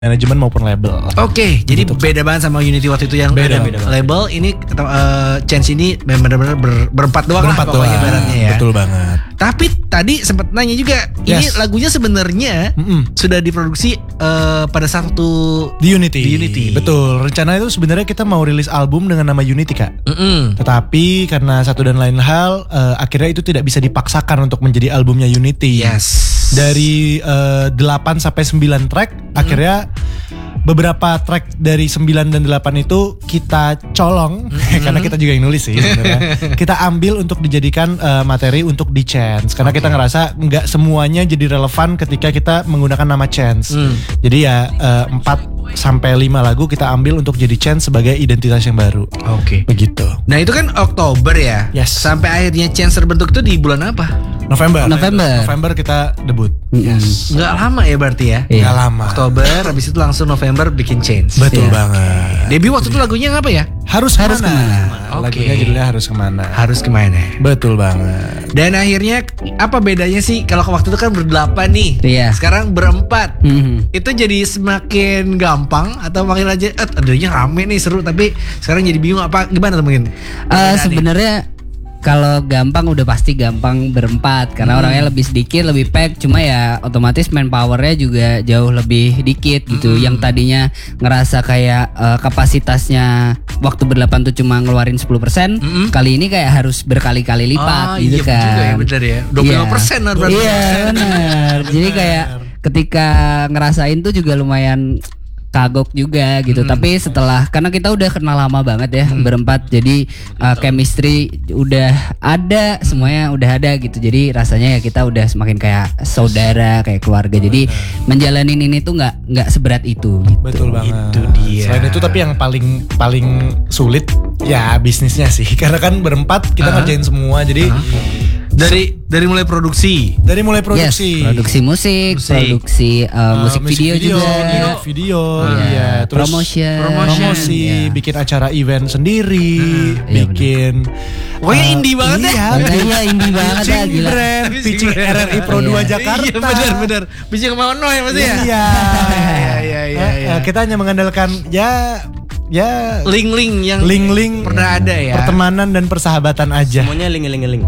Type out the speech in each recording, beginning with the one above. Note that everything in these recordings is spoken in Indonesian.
manajemen maupun label. Oke, jadi beda banget sama Unity waktu itu yang Beda. ada label. Ini Chance ini benar-benar berempat doang lah pokoknya ibaratnya ya. Betul banget. Tapi tadi sempat nanya juga, ini lagunya sebenarnya sudah diproduksi pada satu di Unity. Di Unity. Betul. Rencana itu sebenarnya kita mau rilis album dengan nama Unity, Kak. Tetapi karena satu dan lain hal, akhirnya itu tidak bisa dipaksakan untuk menjadi albumnya Unity. Yes. Dari 8 sampai 9 track, akhirnya beberapa track dari 9 dan 8 itu kita colong karena kita juga yang nulis sih sebenarnya. Kita ambil untuk dijadikan materi untuk di Chance karena kita ngerasa nggak semuanya jadi relevan ketika kita menggunakan nama Chance. Jadi ya 4 sampai 5 lagu kita ambil untuk jadi Chance sebagai identitas yang baru. Oke. Begitu. Nah itu kan Oktober ya. Yes. Sampai akhirnya Chance terbentuk itu di bulan apa? November kita debut. Yes. Nggak lama ya berarti ya? Nggak lama. Oktober, habis itu langsung November bikin Chance. Betul banget. Debut waktu itu lagunya apa ya? Harus kemana? Oke. Lagunya judulnya Harus Kemana. Harus kemana? Betul banget. Dan akhirnya apa bedanya sih kalau waktu itu kan berdelapan nih, sekarang berempat. Itu jadi semakin gampang atau makin aja, adanya rame nih seru tapi sekarang jadi bingung apa gimana tuh mungkin? Sebenarnya kalau gampang udah pasti gampang berempat karena orangnya lebih sedikit, lebih pack, cuma ya otomatis manpowernya juga jauh lebih dikit gitu. Yang tadinya ngerasa kayak kapasitasnya waktu berlapan tuh cuma ngeluarin 10%, kali ini kayak harus berkali-kali lipat gitu kan. Juga ya bener ya. 25% berarti. Iya benar. Jadi kayak ketika ngerasain tuh juga lumayan kagok juga gitu. Tapi setelah, karena kita udah kenal lama banget ya berempat, jadi chemistry udah ada, semuanya udah ada gitu. Jadi rasanya ya kita udah semakin kayak saudara, kayak keluarga. Jadi menjalanin ini tuh nggak seberat itu gitu. Betul banget. Itu dia. Selain itu tapi yang paling sulit ya bisnisnya sih. Karena kan berempat kita ngerjain semua. Jadi dari mulai produksi. Produksi musik, produksi musik video juga, ya, terus promosi, bikin acara event sendiri, bikin indie banget Iya indie banget ya, gila. Brand, pitching RRI Pro 2 Jakarta. Iya benar. Pitching sama Ono ya maksudnya. Iya. Kita hanya mengandalkan link-link yang pernah ada ya. Pertemanan dan persahabatan aja. Semuanya link.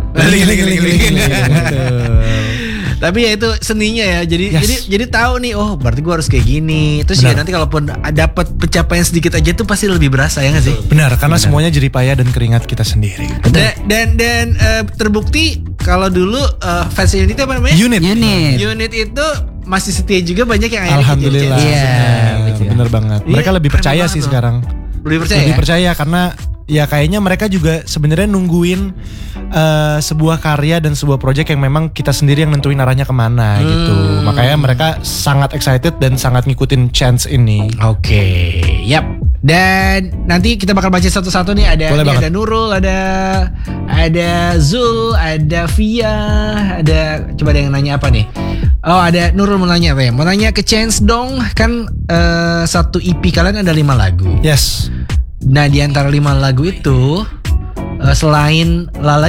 Tapi ya itu seninya ya. Jadi tahu nih, oh berarti gue harus kayak gini. Terus ya nanti kalaupun dapat pencapaian sedikit aja tuh pasti lebih berasa ya nggak sih? Benar, karena semuanya jeripaya dan keringat kita sendiri. Dan terbukti kalau dulu fans Unit apa namanya? Unit itu masih setia juga, banyak yang akhirnya alhamdulillah. Bener banget. Mereka lebih percaya sih sekarang. Lebih percaya karena ya kayaknya mereka juga sebenarnya nungguin sebuah karya dan sebuah project yang memang kita sendiri yang nentuin arahnya kemana gitu. Makanya mereka sangat excited dan sangat ngikutin Chance ini. Oke, yap. Dan nanti kita bakal baca satu-satu nih. Ada Nurul, ada Zul, ada Via, ada, coba ada yang nanya apa nih? Oh, ada Nurul mau nanya apa ya? Mau nanya ke Chance dong. Kan satu EP kalian ada 5 lagu. Yes. Nah di antara 5 lagu itu selain Lala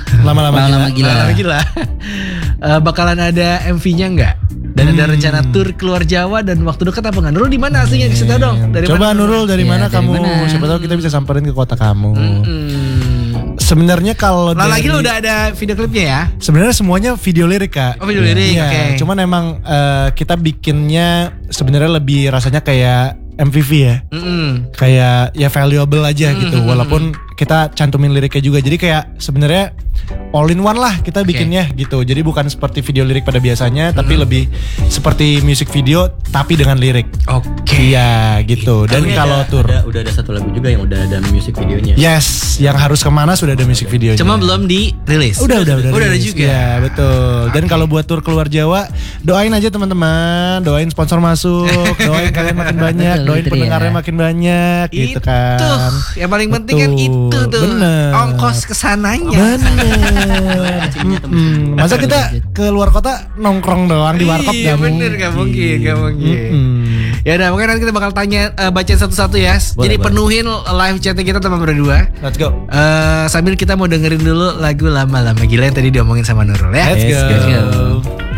Gila bakalan ada MV-nya nggak? Dan ada rencana tur keluar Jawa dan waktu dekat apa nggak? Nurul di mana aslinya? Kasih tahu dong. Coba Nurul dari mana kamu? Siapa tahu kita bisa samperin ke kota kamu. Sebenarnya kalau Lala Gila udah ada video klipnya ya? Sebenarnya semuanya video lirik, Kak. Oh, video lirik. Iya. Okay. Cuman emang kita bikinnya sebenarnya lebih rasanya kayak MVV ya. Kayak ya valuable aja gitu. Walaupun kita cantumin liriknya juga. Jadi kayak sebenarnya all in one lah kita bikinnya gitu. Jadi bukan seperti video lirik pada biasanya, tapi lebih seperti music video tapi dengan lirik. Oke. Iya gitu. Dan kalau tour udah ada satu lagu juga yang udah ada music videonya. Yes, yang Harus Kemana sudah ada music videonya. Cuma belum dirilis. Udah ada juga. Ya betul. Dan kalau buat tour keluar Jawa, doain aja teman-teman, doain sponsor masuk, doain kalian makin banyak, doain pendengarnya makin banyak gitu kan. Itu yang paling penting kan itu tuh. Bener. Ongkos kesananya. Bener. Masa kita ke luar kota nongkrong doang di warkop? Iya bener, gak mungkin. Ya udah, mungkin nanti kita bakal tanya, baca satu-satu ya. Jadi penuhin live chatnya kita teman berdua. Let's go. Sambil kita mau dengerin dulu lagu Lama-Lama Gila yang tadi diomongin sama Nurul ya. Let's go.